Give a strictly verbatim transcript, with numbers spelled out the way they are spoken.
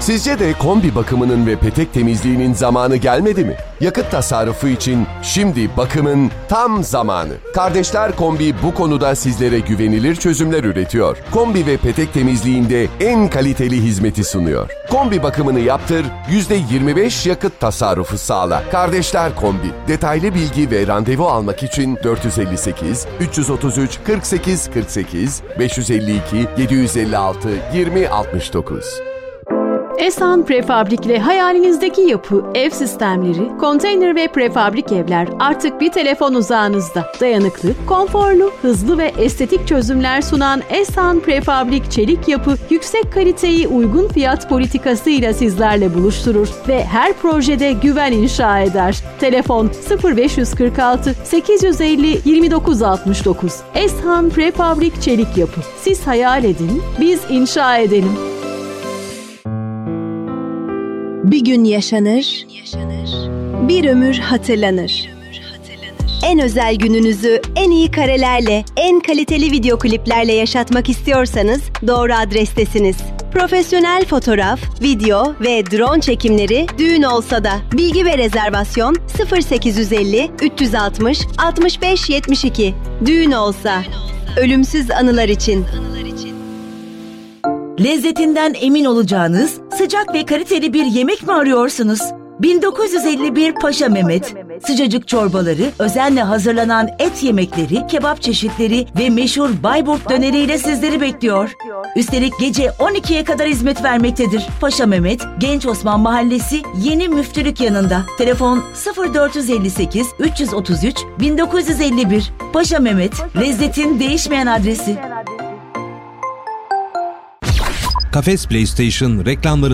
Sizce de kombi bakımının ve petek temizliğinin zamanı gelmedi mi? Yakıt tasarrufu için şimdi bakımın tam zamanı. Kardeşler Kombi bu konuda sizlere güvenilir çözümler üretiyor. Kombi ve petek temizliğinde en kaliteli hizmeti sunuyor. Kombi bakımını yaptır, yüzde yirmi beş yakıt tasarrufu sağla. Kardeşler Kombi. Detaylı bilgi ve randevu almak için dört yüz elli sekiz üç otuz üç kırk sekiz kırk sekiz beş yüz elli iki yedi yüz elli altı yirmi altmış dokuz. Esan Prefabrik hayalinizdeki yapı, ev sistemleri, konteyner ve prefabrik evler artık bir telefon uzağınızda. Dayanıklı, konforlu, hızlı ve estetik çözümler sunan Esan Prefabrik Çelik Yapı, yüksek kaliteyi uygun fiyat politikasıyla sizlerle buluşturur ve her projede güven inşa eder. Telefon sıfır beş kırk altı sekiz yüz elli yirmi dokuz altmış dokuz. Esan Prefabrik Çelik Yapı. Siz hayal edin, biz inşa edelim. Bir gün yaşanır, bir ömür hatırlanır. En özel gününüzü en iyi karelerle, en kaliteli video kliplerle yaşatmak istiyorsanız doğru adrestesiniz. Profesyonel fotoğraf, video ve drone çekimleri düğün olsa da. Bilgi ve rezervasyon sıfır sekiz elli üç altmış altmış beş yetmiş iki. Düğün olsa. Ölümsüz anılar için. Lezzetinden emin olacağınız sıcak ve kaliteli bir yemek mi arıyorsunuz? bin dokuz yüz elli bir Paşa Mehmet, sıcacık çorbaları, özenle hazırlanan et yemekleri, kebap çeşitleri ve meşhur Bayburt döneriyle sizleri bekliyor. Üstelik gece on ikiye kadar hizmet vermektedir. Paşa Mehmet, Genç Osman Mahallesi, Yeni Müftülük yanında. Telefon sıfır dört elli sekiz üç otuz üç bin dokuz yüz elli bir. Paşa Mehmet, lezzetin değişmeyen adresi. Kafes PlayStation reklamları